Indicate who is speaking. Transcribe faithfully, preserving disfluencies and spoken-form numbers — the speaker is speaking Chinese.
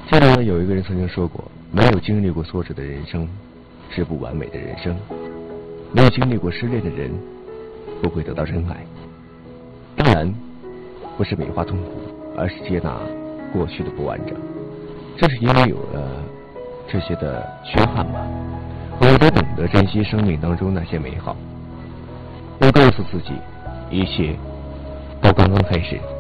Speaker 1: 记得有一个人曾经说过，没有经历过挫折的人生是不完美的人生，没有经历过失恋的人不会得到真爱。当然不是美化痛苦，而是接纳过去的不完整。正是因为有了这些的缺憾吧，我才懂得珍惜生命当中那些美好。我告诉自己，一切都刚刚开始。